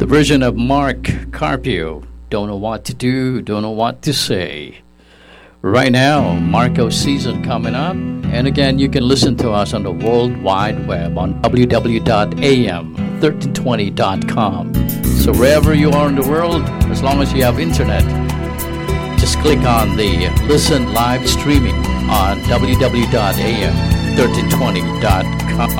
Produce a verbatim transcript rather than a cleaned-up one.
version of Mark Carpio. Don't know what to do, don't know what to say. Right now, Marco season coming up. And again, you can listen to us on the World Wide Web on w w w dot a m thirteen twenty dot com. So wherever you are in the world, as long as you have internet, just click on the listen live streaming on w w w dot a m thirteen twenty dot com.